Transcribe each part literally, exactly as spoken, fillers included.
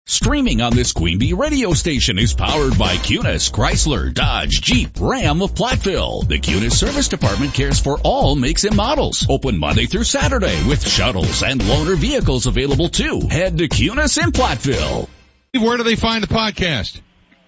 Streaming on this Queen Bee radio station is powered by Cunis, Chrysler, Dodge, Jeep, Ram of Platteville. The Cunis Service Department cares for all makes and models. Open Monday through Saturday with shuttles and loaner vehicles available too. Head to Cunis in Platteville. Where do they find the podcast?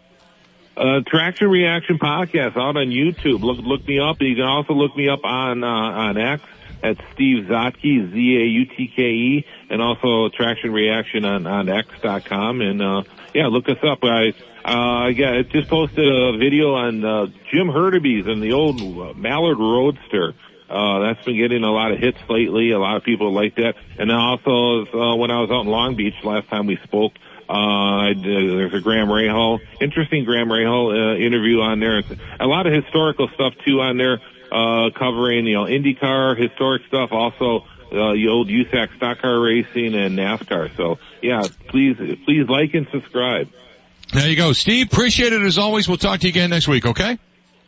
Uh, Traction Reaction Podcast out on YouTube. Look, look me up. You can also look me up on, uh, on X. At Steve Zotke, Z A U T K E, and also Traction Reaction on, on X dot com. And, uh, yeah, look us up. I, uh, yeah, I just posted a video on, uh, Jim Hurtubise and the old Mallard Roadster. Uh, that's been getting a lot of hits lately. A lot of people like that. And then also, uh, when I was out in Long Beach last time we spoke, uh, I did, there's a Graham Rahal, interesting Graham Rahal, uh, interview on there. It's a lot of historical stuff too on there. Uh, covering, you know, IndyCar, historic stuff, also, uh, the old U S A C stock car racing and NASCAR. So, yeah, please, please like and subscribe. There you go. Steve, appreciate it as always. We'll talk to you again next week, okay?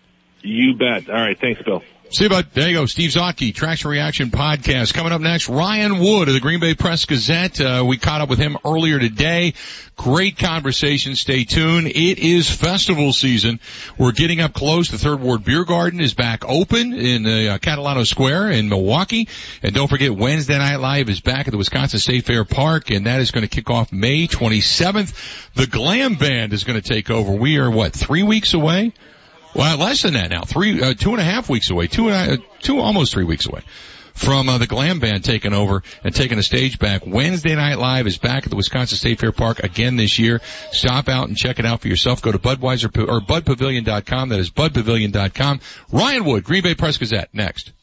You bet. All right. Thanks, Bill. See you, bud. There you go. Steve Zotke, Traction Reaction Podcast. Coming up next, Ryan Wood of the Green Bay Press Gazette. Uh, we caught up with him earlier today. Great conversation. Stay tuned. It is festival season. We're getting up close. The Third Ward Beer Garden is back open in uh, Catalano Square in Milwaukee. And don't forget, Wednesday Night Live is back at the Wisconsin State Fair Park, and that is going to kick off May twenty-seventh. The Glam Band is going to take over. We are, what, three weeks away? Well, less than that now. Three, uh, two and a half weeks away. Two, uh, two, almost three weeks away from uh, the Glam Band taking over and taking the stage back. Wednesday Night Live is back at the Wisconsin State Fair Park again this year. Stop out and check it out for yourself. Go to Budweiser or bud pavilion dot com. That is bud pavilion dot com. Ryan Wood, Green Bay Press Gazette, next.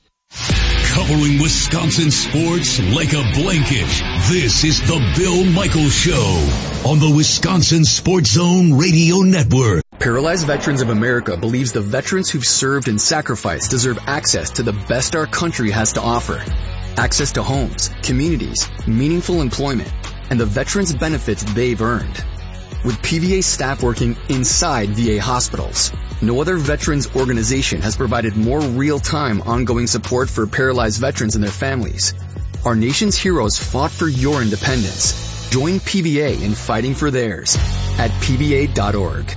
Covering Wisconsin sports like a blanket. This is the Bill Michaels Show on the Wisconsin Sports Zone Radio Network. Paralyzed Veterans of America believes the veterans who've served and sacrificed deserve access to the best our country has to offer. Access to homes, communities, meaningful employment, and the veterans' benefits they've earned. With P V A staff working inside V A hospitals, no other veterans organization has provided more real-time ongoing support for paralyzed veterans and their families. Our nation's heroes fought for your independence. Join P V A in fighting for theirs at P V A dot org.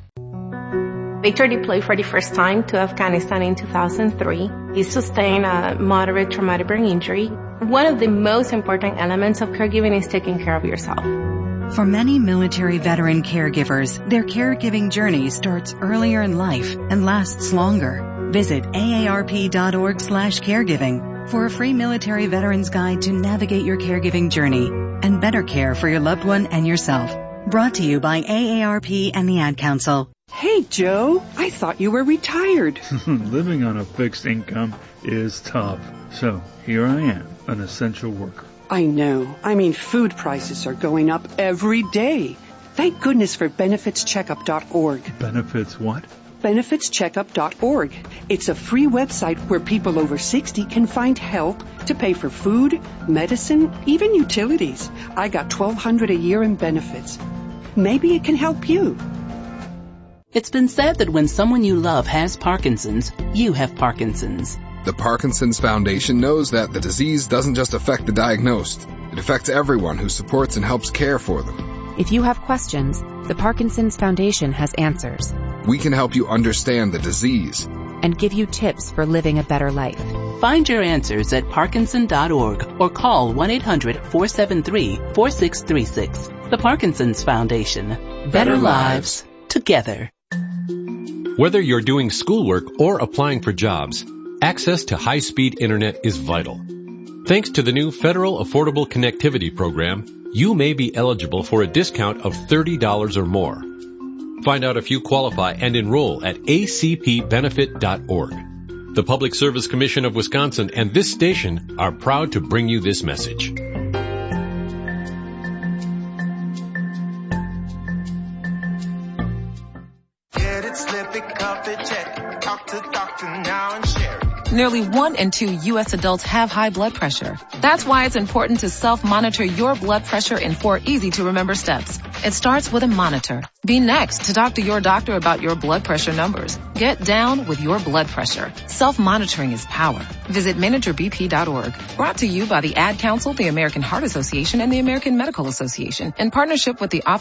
Victor deployed for the first time to Afghanistan in two thousand three. He sustained a moderate traumatic brain injury. One of the most important elements of caregiving is taking care of yourself. For many military veteran caregivers, their caregiving journey starts earlier in life and lasts longer. Visit A A R P dot org slash caregiving for a free military veterans guide to navigate your caregiving journey and better care for your loved one and yourself. Brought to you by A A R P and the Ad Council. Hey, Joe, I thought you were retired. Living on a fixed income is tough. So here I am, an essential worker. I know. I mean, food prices are going up every day. Thank goodness for benefits checkup dot org. Benefits what? benefits checkup dot org. It's a free website where people over sixty can find help to pay for food, medicine, even utilities. I got twelve hundred dollars a year in benefits. Maybe it can help you. It's been said that when someone you love has Parkinson's, you have Parkinson's. The Parkinson's Foundation knows that the disease doesn't just affect the diagnosed. It affects everyone who supports and helps care for them. If you have questions, the Parkinson's Foundation has answers. We can help you understand the disease and give you tips for living a better life. Find your answers at Parkinson dot org or call one eight hundred four seven three four six three six. The Parkinson's Foundation. Better, better lives together. Whether you're doing schoolwork or applying for jobs, access to high-speed internet is vital. Thanks to the new Federal Affordable Connectivity Program, you may be eligible for a discount of thirty dollars or more. Find out if you qualify and enroll at A C P benefit dot org. The Public Service Commission of Wisconsin and this station are proud to bring you this message. Get it, slip it, cuff it, check it. Talk to doctor now and share it. Nearly one in two U S adults have high blood pressure. That's why it's important to self-monitor your blood pressure in four easy-to-remember steps. It starts with a monitor. Be next to talk to your doctor about your blood pressure numbers. Get down with your blood pressure. Self-monitoring is power. Visit manager B P dot org. Brought to you by the Ad Council, the American Heart Association, and the American Medical Association in partnership with the Office